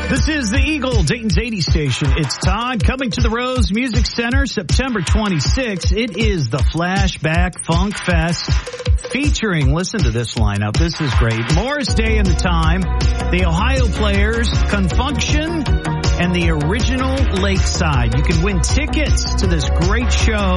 This is the Eagle, Dayton's 80 station. It's Todd coming to the Rose Music Center September 26th. It is the Flashback Funk Fest featuring, listen to this lineup. This is great. Morris Day and the Time, the Ohio Players, Confunction, and the Original Lakeside. You can win tickets to this great show